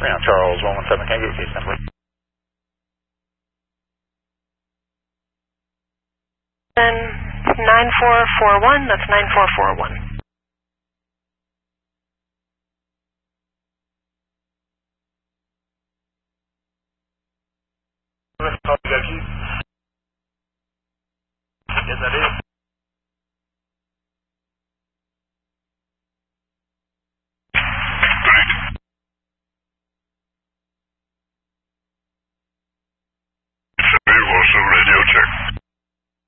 Charles 117, can I get case number? 9441, that's 9441.